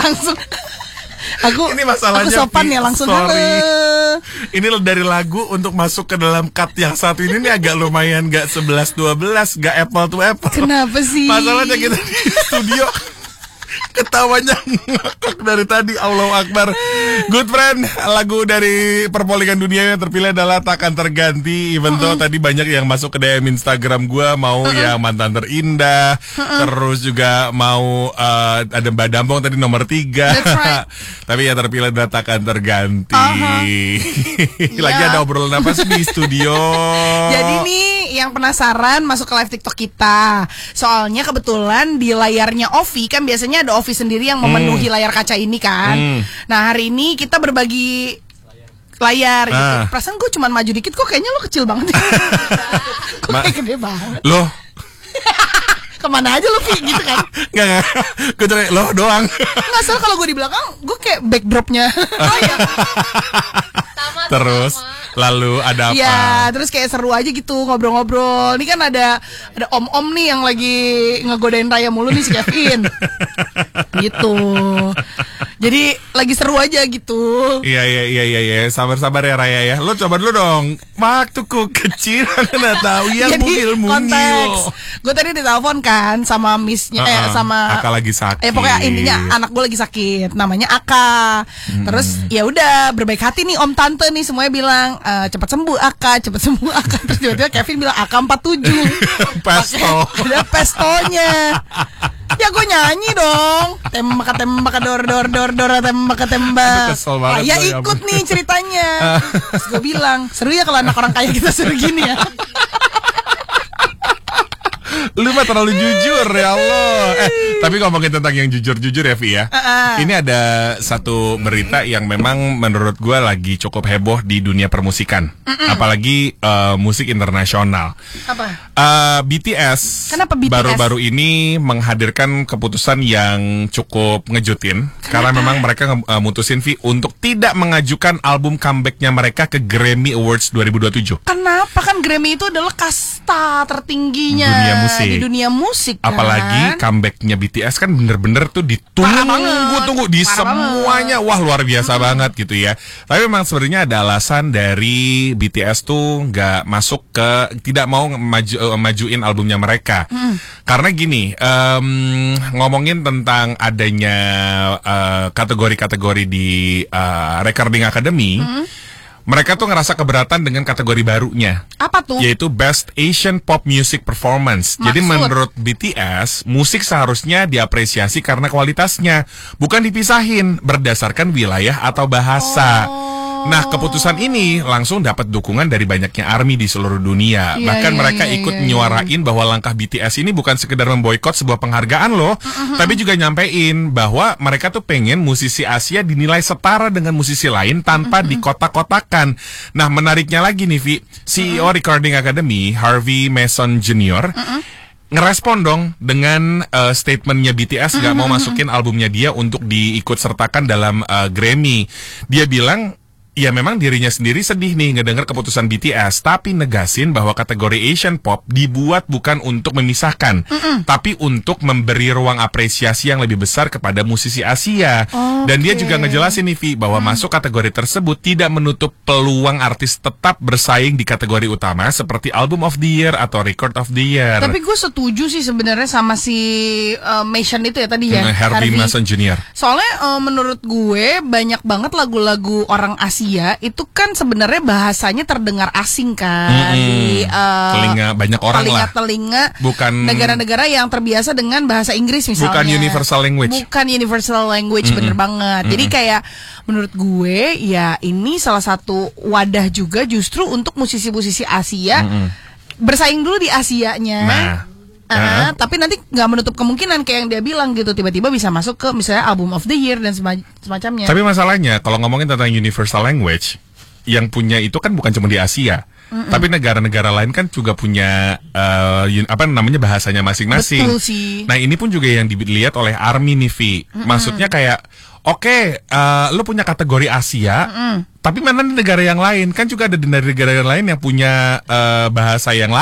langsung. Ini masalahnya, aku sopan ya langsung. Halo. Ini dari lagu untuk masuk ke dalam cut yang satu ini nih agak lumayan gak 11-12, gak apple to apple. Kenapa sih? Masalahnya kita di studio ketawanya ngakak dari tadi. Allahu Akbar. Good friend, lagu dari Perpolikan Dunia yang terpilih adalah Takkan Terganti. Even though tadi banyak yang masuk ke DM Instagram gue, mau yang Mantan Terindah, terus juga mau ada Mbak Dampong tadi nomor 3. Right. Tapi yang terpilih adalah Takkan Terganti. Lagi ada obrolan apa sih di studio? Jadi nih yang penasaran masuk ke live TikTok kita. Soalnya kebetulan di layarnya Ovi kan biasanya ada Ovi sendiri yang memenuhi layar kaca ini kan. Nah hari ini kita berbagi layar gitu. Perasaan gue cuma maju dikit, kok kayaknya lo kecil banget. Kok kayak gede banget. Loh kemana aja lo Vi gitu kan? Enggak, gue tuh lo doang. Nggak salah kalau gue di belakang, gue kayak backdropnya. Oh iya. Terus lalu ada apa? Ya, terus kayak seru aja gitu ngobrol-ngobrol. Ini kan ada om-om nih yang lagi ngegodain Raya mulu nih si Kevin. Gitu. Jadi lagi seru aja gitu. Iya. Sabar-sabar ya Raya ya. Lo coba dulu dong. Waktuku kecil nggak tahu yang mungil-mungil. Gue tadi ditelepon kan sama missnya, sama Aka lagi sakit. Pokoknya intinya anak gue lagi sakit. Namanya Aka. Terus ya udah berbaik hati nih om tante nih semuanya bilang cepat sembuh Aka, cepat sembuh Aka. Terus tiba-tiba Kevin bilang Aka 47. Pesto. Ada pestonya. Ya gue nyanyi dong. Tembak dor tembak. Ya ikut nih ceritanya. Terus gue bilang seru ya kalau anak orang kaya kita seru gini ya. Lu mah terlalu jujur ya Allah. Tapi ngomongin tentang yang jujur-jujur ya Vi ya. Ini ada satu berita yang memang menurut gue lagi cukup heboh di dunia permusikan. Apalagi musik internasional. Apa? BTS. Kenapa BTS? Baru-baru ini menghadirkan keputusan yang cukup ngejutin. Karena memang mereka mutusin Vi untuk tidak mengajukan album comebacknya mereka ke Grammy Awards 2027. Kenapa? Kan Grammy itu adalah kasta tertingginya di dunia musik kan? Apalagi comebacknya BTS kan bener-bener tuh ditunggu di semuanya. Wah luar biasa banget gitu ya. Tapi memang sebenarnya ada alasan dari BTS tuh nggak masuk ke, tidak mau majuin albumnya mereka. Karena gini, ngomongin tentang adanya kategori-kategori di Recording Academy. Mereka tuh ngerasa keberatan dengan kategori barunya. Apa tuh? Yaitu Best Asian Pop Music Performance. Jadi menurut BTS, musik seharusnya diapresiasi karena kualitasnya, bukan dipisahin berdasarkan wilayah atau bahasa. Nah, keputusan ini langsung dapat dukungan dari banyaknya ARMY di seluruh dunia. Bahkan mereka ikut nyuarain bahwa langkah BTS ini bukan sekedar memboikot sebuah penghargaan loh, tapi juga nyampein bahwa mereka tuh pengen musisi Asia dinilai setara dengan musisi lain tanpa dikotak-kotakan. Nah, menariknya lagi nih Vi, CEO Recording Academy, Harvey Mason Jr., ngerespon dong dengan statementnya BTS gak mau masukin albumnya dia untuk diikut sertakan dalam Grammy. Dia bilang, ya memang dirinya sendiri sedih nih ngedengar keputusan BTS, tapi negasin bahwa kategori Asian Pop dibuat bukan untuk memisahkan, tapi untuk memberi ruang apresiasi yang lebih besar kepada musisi Asia. Dan dia juga ngejelasin nih Vi, bahwa masuk kategori tersebut tidak menutup peluang artis tetap bersaing di kategori utama seperti Album of the Year atau Record of the Year. Tapi gue setuju sih sebenarnya sama si Mason itu ya tadi ya, Harvey Mason Jr. Soalnya menurut gue banyak banget lagu-lagu orang Asia itu kan sebenarnya bahasanya terdengar asing kan di telinga banyak orang telinga bukan negara-negara yang terbiasa dengan bahasa Inggris misalnya. Bukan universal language. Bener banget. Jadi kayak menurut gue ya ini salah satu wadah juga justru untuk musisi-musisi Asia bersaing dulu di Asianya. Tapi nanti nggak menutup kemungkinan kayak yang dia bilang gitu, tiba-tiba bisa masuk ke misalnya Album of the Year dan semacamnya. Tapi masalahnya kalau ngomongin tentang universal language, yang punya itu kan bukan cuma di Asia, tapi negara-negara lain kan juga punya bahasanya masing-masing. Betul sih. Nah ini pun juga yang dilihat oleh ARMY nih Vi. Maksudnya kayak lo punya kategori Asia, tapi mana di negara yang lain kan juga ada di negara yang lain yang punya bahasa yang lain.